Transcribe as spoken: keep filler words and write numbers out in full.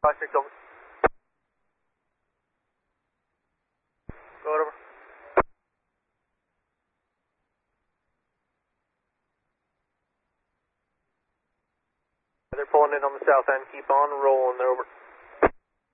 five six over. Go over. They're pulling in on the south end. Keep on rolling. They're over.